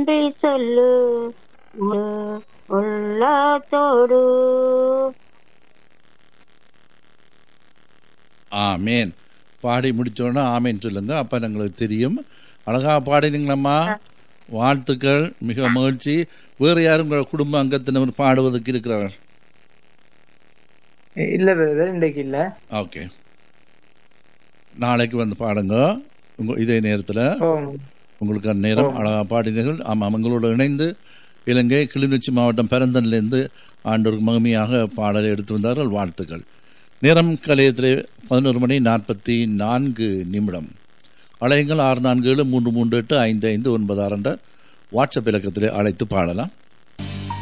நன்றி சொல்லு முழு உள்ளத்தோடு. ஆமேன். பாடி முடிச்சோன்னா ஆமேன் சொல்லுங்க. அப்ப எங்களுக்கு தெரியும். அழகா பாடினீங்களம்மா, வாழ்த்துக்கள், மிக மகிழ்ச்சி. வேறு யாரும் உங்கள் குடும்ப அங்கத்தினர் பாடுவதற்கு இருக்கிறார்கள்? இல்ல பிரதர், இன்றைக்கு இல்ல. ஓகே, நாளைக்கு வந்து பாடுங்க இதே நேரத்தில். உங்களுக்கு நேரம் அழகா பாடினீர்கள். ஆமாம், உங்களோட இணைந்து இலங்கை கிளிநொச்சி மாவட்டம் பெரந்தன்லேருந்து ஆண்டோருக்கு மகிமையாக பாடலை எடுத்து வந்தார்கள். வாழ்த்துக்கள். நேரம் கலையத்திலே 11:44. அலையுங்கள் 647-338-5596 வாட்ஸ்அப் இலக்கத்திலே அழைத்து பாடலாம்.